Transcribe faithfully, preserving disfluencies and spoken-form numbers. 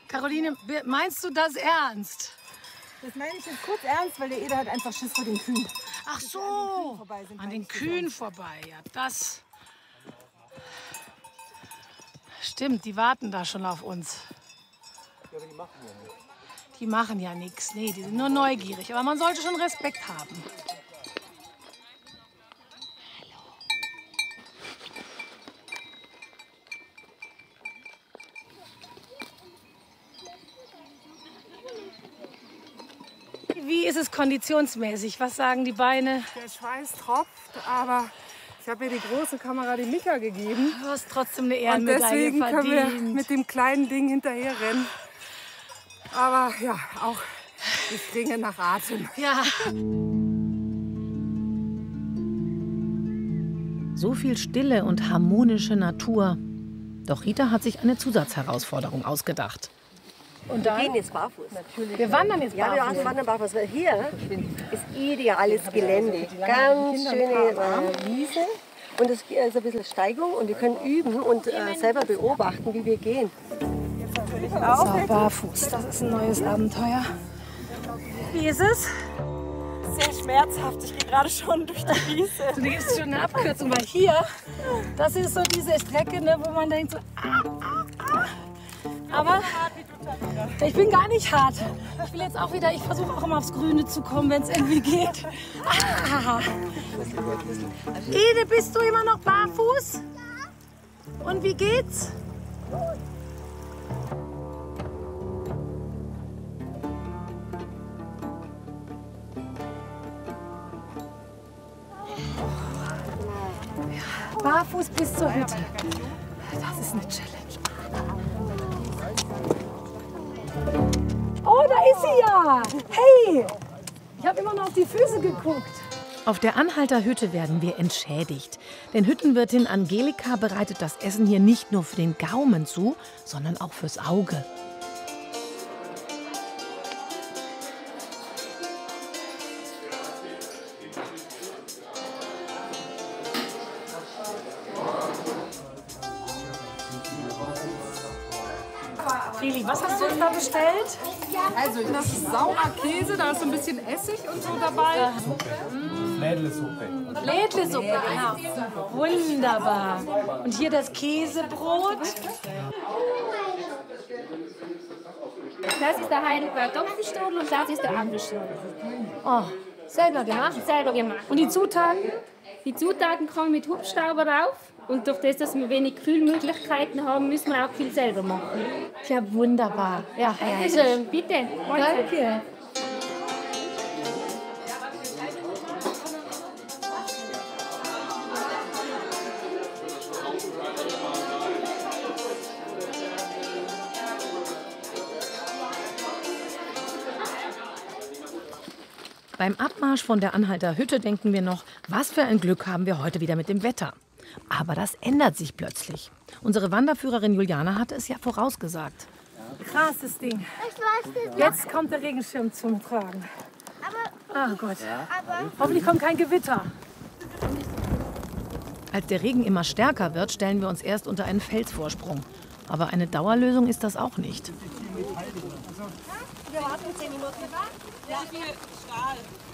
Caroline, meinst du das ernst? Das meine ich jetzt kurz ernst, weil der Eder hat einfach Schiss vor den Kühen. Ach so, an den Kühen vorbei. Ja, das stimmt, die warten da schon auf uns. Ja, aber die machen ja nichts. Die machen ja nichts. Nee, die sind nur neugierig. Aber man sollte schon Respekt haben. Wie ist es konditionsmäßig? Was sagen die Beine? Der Schweiß tropft, aber ich habe mir die große Kamera, die Micha, gegeben. Du hast trotzdem eine Und Ehrenmedaille deswegen können wir verdient. mit dem kleinen Ding hinterher rennen. Aber ja, auch ich ringe nach Atem. Ja. So viel Stille und harmonische Natur. Doch Rita hat sich eine Zusatzherausforderung ausgedacht. Und dann? Wir gehen jetzt barfuß. Natürlich. Wir wandern jetzt barfuß. Ja, wir wandern barfuß. Weil hier ist ideales Gelände. Ganz schöne äh, Wiese. Und es ist ein bisschen Steigung. Und wir können üben und äh, selber beobachten, wie wir gehen. So, barfuß. Das ist ein neues Abenteuer. Wie ist es? Sehr schmerzhaft. Ich gehe gerade schon durch die Wiese. Du gibst schon eine Abkürzung, weil hier, das ist so diese Strecke, ne, wo man denkt so, ah, ah, ah. Aber ich bin gar nicht hart. Ich will jetzt auch wieder, ich versuche auch immer aufs Grüne zu kommen, wenn es irgendwie geht. Ah. Ede, bist du immer noch barfuß? Und wie geht's? Ja, barfuß bis zur Hütte. Das ist eine Challenge. Oh, da ist sie ja! Hey! Ich habe immer noch auf die Füße geguckt. Auf der Anhalter Hütte werden wir entschädigt. Denn Hüttenwirtin Angelika bereitet das Essen hier nicht nur für den Gaumen zu, sondern auch fürs Auge. Lili, was hast du uns da bestellt? Also das ist saurer Käse, da ist so ein bisschen Essig und so dabei. Lädlesuppe. Lädlesuppe, genau. Wunderbar. Und hier das Käsebrot. Das ist der Heidelberger Topfenstudel und das ist der Apfelstrudel. Oh, selber gemacht? Selber gemacht. Und die Zutaten? Die Zutaten kommen mit Hubschrauber rauf. Und durch das, dass wir wenig Kühlmöglichkeiten haben, müssen wir auch viel selber machen. Ja, wunderbar. Ja, Also, bitte. danke. Beim Abmarsch von der Anhalter Hütte denken wir noch, was für ein Glück haben wir heute wieder mit dem Wetter. Aber das ändert sich plötzlich. Unsere Wanderführerin Juliana hatte es ja vorausgesagt. Krasses Ding. Jetzt kommt der Regenschirm zum Tragen. Oh Gott. Hoffentlich kommt kein Gewitter. Als der Regen immer stärker wird, stellen wir uns erst unter einen Felsvorsprung. Aber eine Dauerlösung ist das auch nicht. Wir warten zehn Minuten. Ja, viel Stahl.